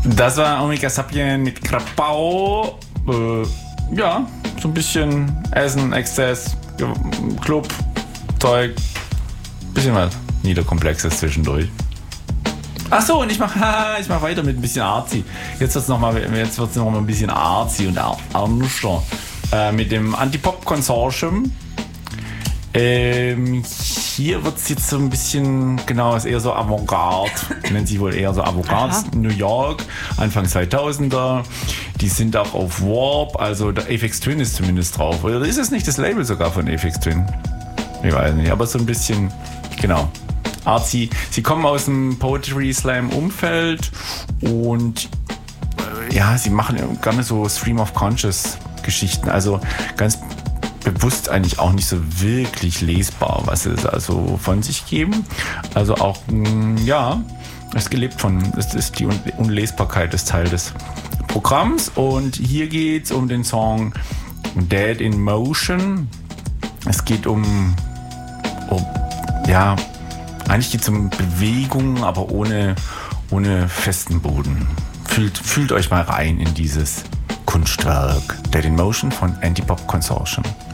Das war Omega Sapien mit Krapau. Ja, so ein bisschen Essen, Exzess, Club, Zeug, bisschen was Niederkomplexes zwischendurch. Achso, und ich mach weiter mit ein bisschen Arzi. Jetzt wird's noch mal ein bisschen Arzi und ernster. Mit dem Anti-Pop-Consortium. Hier wird es jetzt so ein bisschen, genau, ist eher so Avantgarde, nennt sich wohl eher so Avantgarde. New York, Anfang 2000er. Die sind auch auf Warp, also der Aphex Twin ist zumindest drauf. Oder ist es nicht das Label sogar von Aphex Twin? Ich weiß nicht, aber so ein bisschen, genau. Artsy. Sie kommen aus dem Poetry Slam Umfeld und ja, sie machen gerne so Stream of Conscious Geschichten, also ganz bewusst eigentlich auch nicht so wirklich lesbar, was sie also von sich geben. Also auch, ja, es ist die Unlesbarkeit des Teil des Programms. Und hier geht es um den Song Dead in Motion. Es geht ja, eigentlich geht es um Bewegung, aber ohne festen Boden. Fühlt euch mal rein in dieses Kunstwerk Dead in Motion von Anti-Pop Consortium.